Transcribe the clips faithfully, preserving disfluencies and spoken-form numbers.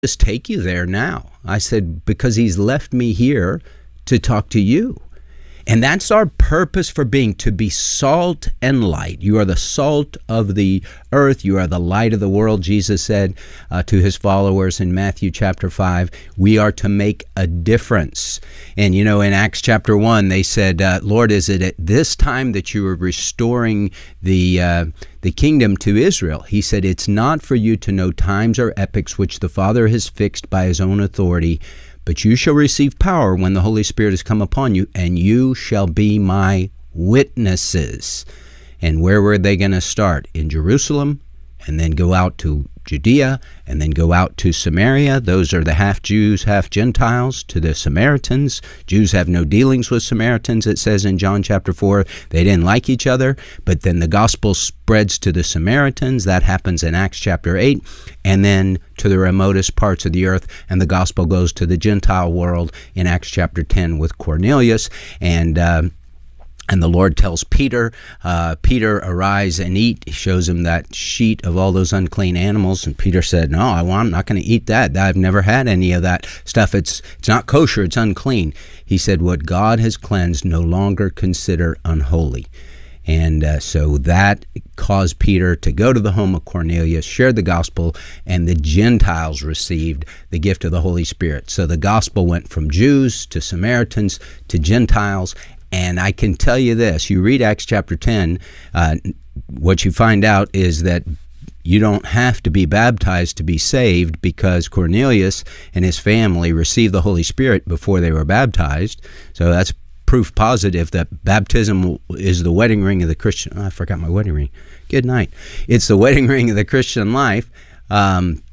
just take you there now. I said, because he's left me here to talk to you. And that's our purpose for being, to be salt and light. You are the salt of the earth. You are the light of the world, Jesus said uh, to his followers in Matthew chapter five. We are to make a difference. And, you know, in Acts chapter one, they said, uh, Lord, is it at this time that you are restoring the uh, the kingdom to Israel? He said, it's not for you to know times or epochs which the Father has fixed by his own authority, but you shall receive power when the Holy Spirit has come upon you, and you shall be my witnesses. And where were they going to start? In Jerusalem, and then go out to Judea, and then go out to Samaria. Those are the half Jews, half Gentiles, to the Samaritans. Jews have no dealings with Samaritans, it says in John chapter four. They didn't like each other, but then the gospel spreads to the Samaritans. That happens in Acts chapter eight, and then to the remotest parts of the earth, and the gospel goes to the Gentile world in Acts chapter ten with Cornelius. And uh, And the Lord tells Peter, uh, Peter, arise and eat. He shows him that sheet of all those unclean animals. And Peter said, no, I, well, I'm not going to eat that. I've never had any of that stuff. It's it's not kosher. It's unclean. He said, what God has cleansed, no longer consider unholy. And uh, so that caused Peter to go to the home of Cornelius, share the gospel, and the Gentiles received the gift of the Holy Spirit. So the gospel went from Jews to Samaritans to Gentiles. And I can tell you this, you read Acts chapter ten, uh, what you find out is that you don't have to be baptized to be saved, because Cornelius and his family received the Holy Spirit before they were baptized. So that's proof positive that baptism is the wedding ring of the Christian. Oh, I forgot my wedding ring. Good night. It's the wedding ring of the Christian life. Um,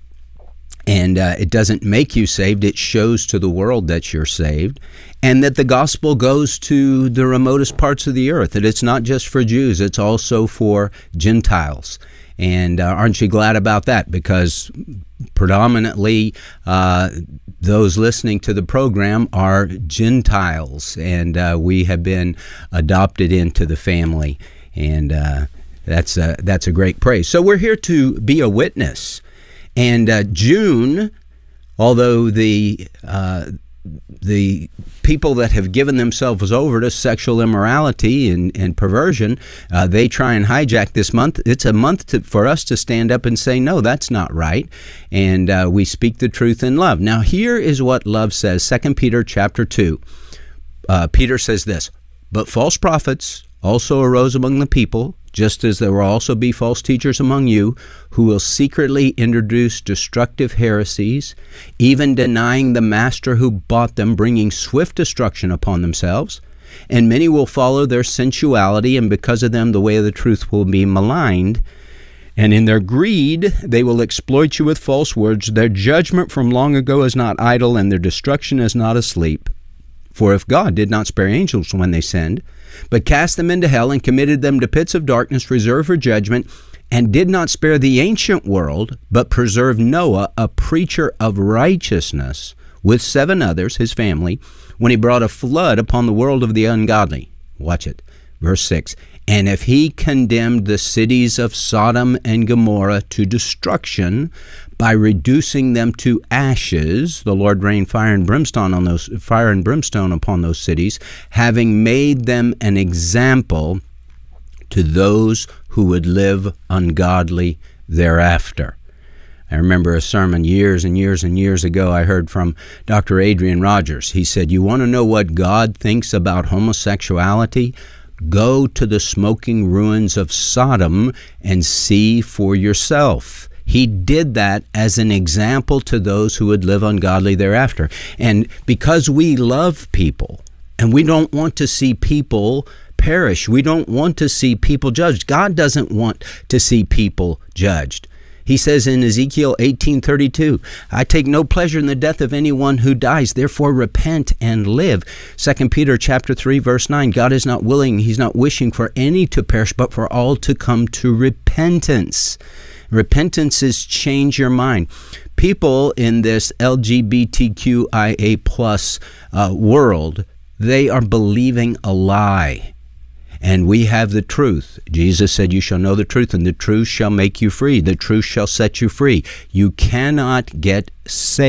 And uh, it doesn't make you saved. It shows to the world that you're saved, and that the gospel goes to the remotest parts of the earth, that it's not just for Jews, it's also for Gentiles. And uh, aren't you glad about that? Because predominantly uh, those listening to the program are Gentiles, and uh, we have been adopted into the family, and uh, that's, a, that's a great praise. So we're here to be a witness. And uh, June, although the uh, the people that have given themselves over to sexual immorality and, and perversion, uh, they try and hijack this month. It's a month to, for us to stand up and say, no, that's not right. And uh, we speak the truth in love. Now, here is what love says, Second Peter chapter two. Uh, Peter says this, but false prophets also arose among the people, just as there will also be false teachers among you, who will secretly introduce destructive heresies, even denying the master who bought them, bringing swift destruction upon themselves. And many will follow their sensuality, and because of them the way of the truth will be maligned. And in their greed they will exploit you with false words. Their judgment from long ago is not idle, and their destruction is not asleep. For if God did not spare angels when they sinned, but cast them into hell and committed them to pits of darkness reserved for judgment, and did not spare the ancient world, but preserved Noah, a preacher of righteousness, with seven others, his family, when he brought a flood upon the world of the ungodly. Watch it. Verse six. And if he condemned the cities of Sodom and Gomorrah to destruction by reducing them to ashes, the Lord rained fire and brimstone on those fire and brimstone upon those cities, having made them an example to those who would live ungodly thereafter. I remember a sermon years and years and years ago I heard from Doctor Adrian Rogers. He said, you want to know what God thinks about homosexuality? Go to the smoking ruins of Sodom and see for yourself. He did that as an example to those who would live ungodly thereafter. And because we love people and we don't want to see people perish, we don't want to see people judged. God doesn't want to see people judged. He says in Ezekiel eighteen thirty-two, I take no pleasure in the death of anyone who dies, therefore repent and live. Second Peter chapter three, verse nine, God is not willing, he's not wishing for any to perish, but for all to come to repentance. Repentance is change your mind. People in this L G B T Q I A plus uh, world, they are believing a lie. And we have the truth. Jesus said, you shall know the truth, and the truth shall make you free. The truth shall set you free. You cannot get saved